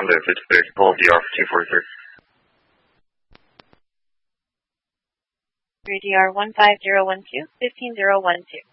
Honda 53, pull DR for 243. DR 15012, 15012.